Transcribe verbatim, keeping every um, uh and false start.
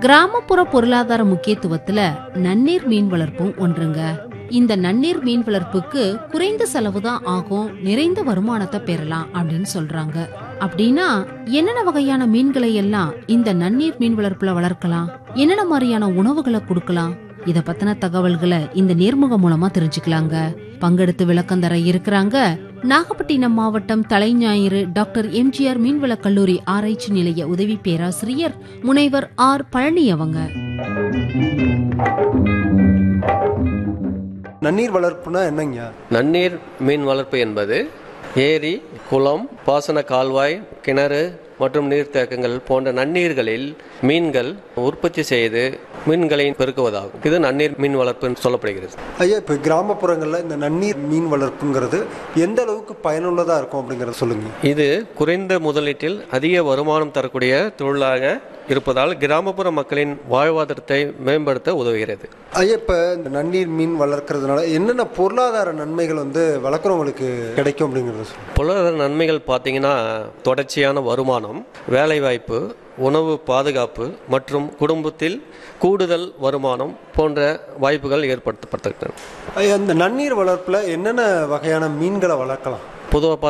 கிராமப்புற பொருளாதார முக்கியத்துவத்துல நன்னீர் மீன் வளர்ப்பும் ஒன்றுங்க. இந்த நன்னீர் மீன் வளர்ப்புக்கு குறைந்த செலவுதான் ஆகும், நிறைந்த வருமானத்தை பெறலாம் அப்படின்னு சொல்றாங்க. அப்படின்னா என்னென்ன வகையான மீன்களை எல்லாம் இந்த நன்னீர் மீன் வளர்ப்புல வளர்க்கலாம், என்னென்ன மாதிரியான உணவுகளை கொடுக்கலாம், இத பத்தின தகவல்களை இந்த நேர்முகம் மூலமா தெரிஞ்சுக்கலாங்க. பங்கெடுத்து விளக்கம் தர இருக்கிறாங்க நாகப்பட்டினம் மாவட்டம் தலைஞாயிறு டாக்டர் எம்ஜிஆர் மீன்வள கல்லூரி ஆராய்ச்சி நிலைய உதவி பேராசிரியர் முனைவர் ஆர் பழனி. அவங்க நன்னீர் வளர்ப்புனா என்னங்க? நன்னீர் மீன் வளர்ப்பு என்பது ஏரி, குளம், பாசன கால்வாய், கிணறு மற்றும் நீர்த்தேக்கங்கள் போன்ற நன்னீர்களில் மீன்கள் உற்பத்தி செய்து மீன்களை பெருக்குவதாகும். இது நன்னீர் மீன் வளர்ப்புன்னு சொல்லப்படுகிறது. ஐயா, இப்போ கிராமப்புறங்களில் இந்த நன்னீர் மீன் வளர்ப்புங்கிறது எந்த அளவுக்கு பயனுள்ளதாக இருக்கும் அப்படிங்கிறத சொல்லுங்க. இது குறைந்த முதலீட்டில் அதிக வருமானம் தரக்கூடிய தொழிலாக இருப்பதால் கிராமப்புற மக்களின் வாழ்வாதாரத்தை மேம்படுத்த உதவுகிறது. ஐயா, இப்போ இந்த நன்னீர் மீன் வளர்க்கறதுனால என்னென்ன பொருளாதார நன்மைகள் வந்து வளர்க்குறவங்களுக்கு கிடைக்கும் அப்படிங்கிறத சொல்லுங்க. பொருளாதார நன்மைகள் பார்த்தீங்கன்னா தொடர்ச்சியான வருமானம், வேலைவாய்ப்பு, உணவு பாதுகாப்பு மற்றும் குடும்பத்தில் கூடுதல் வருமானம் போன்ற வாய்ப்புகள் ஏற்படுத்தப்பட்டிருக்கின்றன. ஐயா, இந்த நன்னீர் வளர்ப்பில் என்னென்ன வகையான மீன்களை வளர்க்கலாம்? பொதுவாக